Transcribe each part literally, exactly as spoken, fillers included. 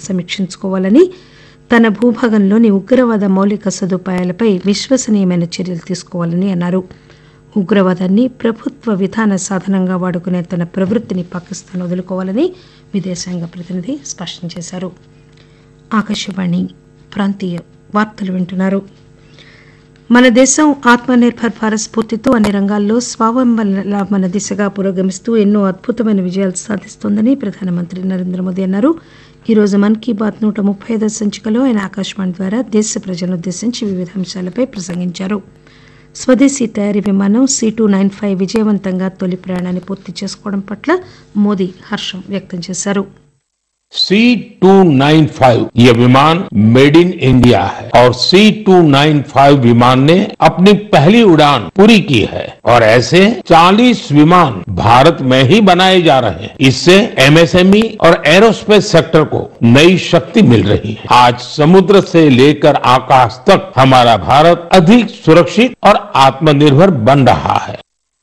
సమీక్షించుకోవాలని, తన భూభాగంలోని ఉగ్రవాద మౌలిక సదుపాయాలపై విశ్వసనీయమైన చర్యలు తీసుకోవాలని అన్నారు. ఉగ్రవాదాన్ని ప్రభుత్వ విధాన సాధనంగా వాడుకునే తన ప్రవృత్తిని పాకిస్తాన్ వదులుకోవాలని విదేశాంగ ప్రతినిధి స్పష్టం చేశారు. ఆకాశవాణి ప్రాంతీయ వార్తలు వింటున్నారు. మన దేశం ఆత్మనిర్భర్ భారత్ స్ఫూర్తితో అన్ని రంగాల్లో స్వావలంబన దిశగా పురోగమిస్తూ ఎన్నో అద్భుతమైన విజయాలు సాధిస్తోందని ప్రధానమంత్రి నరేంద్ర మోదీ అన్నారు. ఈ రోజు మన్ కీ బాత్ నూట ముప్పై ఐదో సంచికలో ఆయన ఆకాశవాణి ద్వారా దేశ ప్రజలను ఉద్దేశించి వివిధ అంశాలపై ప్రసంగించారు. స్వదేశీ తయారీ విమానం సి టూ నైన్ ఫైవ్ విజయవంతంగా తొలి ప్రయాణాన్ని పూర్తి చేసుకోవడం పట్ల మోదీ హర్షం వ్యక్తం చేశారు. सी टू नाइन फाइव ये विमान मेड इन इंडिया है और सी टू नाइन फाइव विमान ने अपनी पहली उड़ान पूरी की है और ऐसे चालीस विमान भारत में ही बनाए जा रहे हैं. इससे एमएसएमई और एरोस्पेस सेक्टर को नई शक्ति मिल रही है. आज समुद्र से लेकर आकाश तक हमारा भारत अधिक सुरक्षित और आत्मनिर्भर बन रहा है.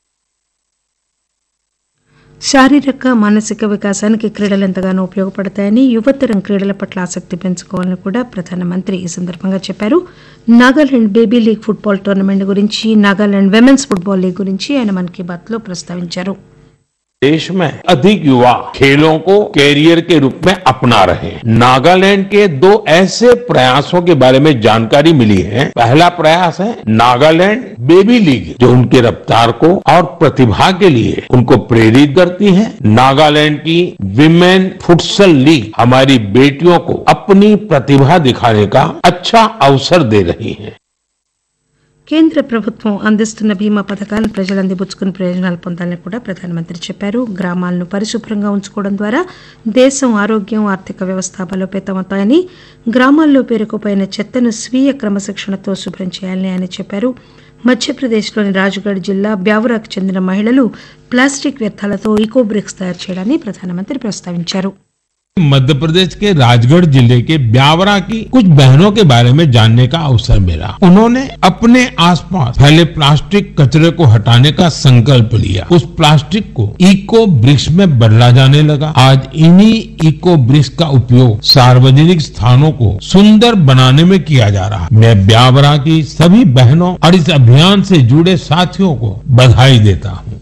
శారీరక మానసిక వికాసానికి క్రీడలు ఎంతగానో ఉపయోగపడతాయని, యువతరం క్రీడల పట్ల ఆసక్తి పెంచుకోవాలని కూడా ప్రధానమంత్రి ఈ సందర్భంగా చెప్పారు. Nagaland baby league football tournament గురించి, నాగాలాండ్ విమెన్స్ ఫుట్బాల్ లీగ్ గురించి ఆయన మన్ కీ బాత్ లో ప్రస్తావించారు. देश में अधिक युवा खेलों को कैरियर के रूप में अपना रहे हैं. नागालैंड के दो ऐसे प्रयासों के बारे में जानकारी मिली है. पहला प्रयास है नागालैंड बेबी लीग, जो उनकी रफ्तार को और प्रतिभा के लिए उनको प्रेरित करती है. नागालैंड की विमेन फुटसल लीग हमारी बेटियों को अपनी प्रतिभा दिखाने का अच्छा अवसर दे रही है. కేంద్ర ప్రభుత్వం అందిస్తున్న బీమా పథకాలను ప్రజలు అందిపుచ్చుకుని ప్రయోజనాలు పొందాలని కూడా ప్రధానమంత్రి చెప్పారు. గ్రామాలను పరిశుభ్రంగా ఉంచుకోవడం ద్వారా దేశం ఆరోగ్యం, ఆర్థిక వ్యవస్థ బలోపేతమవుతాయని, గ్రామాల్లో పేరుకుపోయిన చెత్తను స్వీయ క్రమశిక్షణతో శుభ్రం చేయాలని ఆయన చెప్పారు. మధ్యప్రదేశ్లోని రాజ్గఢ్ జిల్లా బ్యావరాకు చెందిన మహిళలు ప్లాస్టిక్ వ్యర్థాలతో ఈకో బ్రిక్స్ తయారు చేయడాన్ని ప్రధానమంత్రి ప్రస్తావించారు. मध्य प्रदेश के राजगढ़ जिले के ब्यावरा की कुछ बहनों के बारे में जानने का अवसर मिला. उन्होंने अपने आसपास फैले प्लास्टिक कचरे को हटाने का संकल्प लिया. उस प्लास्टिक को इको ब्रिक्स में बदला जाने लगा. आज इन्हीं इको ब्रिक्स का उपयोग सार्वजनिक स्थानों को सुंदर बनाने में किया जा रहा है. मैं ब्यावरा की सभी बहनों और इस अभियान से जुड़े साथियों को बधाई देता हूँ.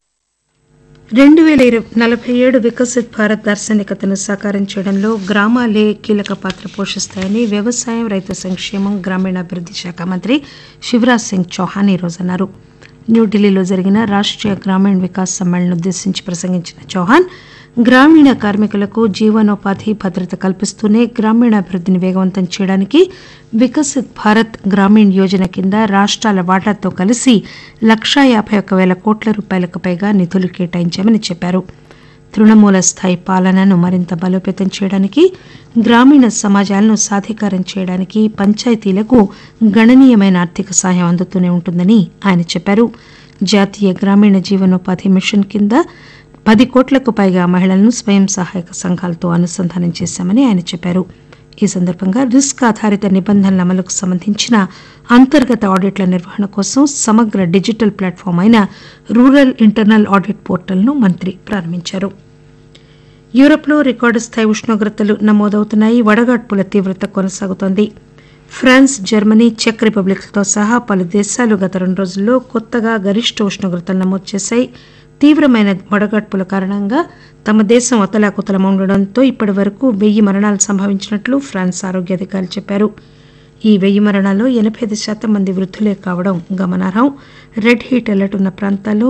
రెండు వేల నలభై ఏడు వికసిత్ భారత్ దార్శనికతను సాకారం చేయడంలో గ్రామాలే కీలక పాత్ర పోషిస్తాయని వ్యవసాయం, రైతు సంక్షేమం, గ్రామీణాభివృద్ధి శాఖ మంత్రి శివరాజ్ సింగ్ చౌహాన్ ఈరోజు అన్నారు. న్యూఢిల్లీలో జరిగిన రాష్ట్రీయ గ్రామీణ వికాస్ సమ్మేళనం ఉద్దేశించి ప్రసంగించిన చౌహాన్, గ్రామీణ కార్మికులకు జీవనోపాధి భద్రత కల్పిస్తూనే గ్రామీణాభివృద్ధిని వేగవంతం చేయడానికి వికసిత్ భారత్ గ్రామీణ్ యోజన కింద రాష్ట్రాల వాటాతో కలిసి లక్షా యాభై ఒక్క వేల కోట్ల రూపాయలకు పైగా నిధులు కేటాయించామని చెప్పారు. తృణమూల స్థాయి పాలనను మరింత బలోపేతం చేయడానికి, గ్రామీణ సమాజాలను సాధికారం చేయడానికి పంచాయతీలకు గణనీయమైన ఆర్థిక సహాయం అందుతూనే ఉంటుందని ఆయన చెప్పారు. జాతీయ గ్రామీణ జీవనోపాధి మిషన్ కింద పది కోట్లకు పైగా మహిళలను స్వయం సహాయక సంఘాలతో అనుసంధానం చేశామని ఆయన చెప్పారు. ఈ సందర్భంగా రిస్క్ ఆధారిత నిబంధనల అమలుకు సంబంధించిన అంతర్గత ఆడిట్ల నిర్వహణ కోసం సమగ్ర డిజిటల్ ప్లాట్ఫామ్ అయిన రూరల్ ఇంటర్నల్ ఆడిట్ పోర్టల్ను మంత్రి ప్రారంభించారు. యూరప్లో రికార్డు స్థాయి ఉష్ణోగ్రతలు నమోదవుతున్నాయి. వడగాడ్పుల తీవ్రత కొనసాగుతోంది. ఫ్రాన్స్, జర్మనీ, చెక్ రిపబ్లిక్తో సహా పలు దేశాలు గత రెండు రోజుల్లో కొత్తగా గరిష్ట ఉష్ణోగ్రతలు నమోదు చేశాయి. తీవ్రమైన వడగడ్పుల కారణంగా తమ దేశం అతలాకుతలమవడంతో ఇప్పటి వరకు వెయ్యి మరణాలు సంభవించినట్లు ఫ్రాన్స్ ఆరోగ్య అధికారులు చెప్పారు. ఈ వెయ్యి మరణాల్లో ఎనభై ఐదు శాతం మంది వృద్ధులే కావడం గమనార్హం. రెడ్ హీట్ అలర్ట్ ఉన్న ప్రాంతాల్లో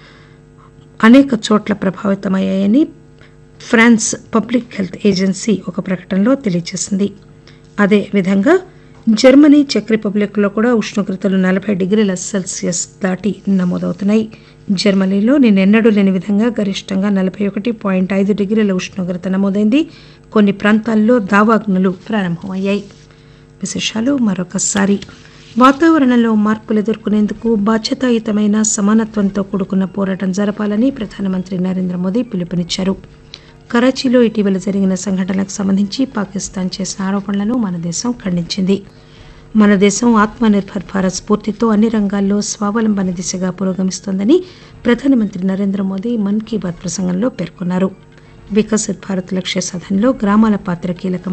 అనేక చోట్ల ప్రభావితమయ్యాయని ఫ్రాన్స్ పబ్లిక్ హెల్త్ ఏజెన్సీ ఒక ప్రకటనలో తెలియజేసింది. అదేవిధంగా జర్మనీ, చెక్ రిపబ్లిక్లో కూడా ఉష్ణోగ్రతలు నలభై డిగ్రీల సెల్సియస్ దాటి నమోదవుతున్నాయి. జర్మనీలో నిన్నెన్నడూ లేని విధంగా గరిష్టంగా నలభై ఒకటి పాయింట్ ఐదు డిగ్రీల ఉష్ణోగ్రత నమోదైంది. కొన్ని ప్రాంతాల్లో దావాగ్నులు ప్రారంభమయ్యాయి. విశేషాలు మరొకసారి. వాతావరణంలో మార్పులు ఎదుర్కొనేందుకు బాధ్యతాయుతమైన సమానత్వంతో కూడుకున్న పోరాటం జరపాలని ప్రధానమంత్రి నరేంద్ర మోదీ పిలుపునిచ్చారు. కరాచీలో ఇటీవల జరిగిన సంఘటనలకు సంబంధించి పాకిస్తాన్ చేసిన ఆరోపణలను మన దేశం ఖండించింది. మన దేశం ఆత్మనిర్భర్ భారత్ స్ఫూర్తితో అన్ని రంగాల్లో స్వావలంబన దిశగా పురోగమిస్తోందని ప్రధానమంత్రి నరేంద్ర మోదీ మన్ కీ బాత్ ప్రసంగంలో పేర్కొన్నారు. వికసిత్ భారత్ లక్ష్య సాధనలో గ్రామాల పాత్ర కీలకమని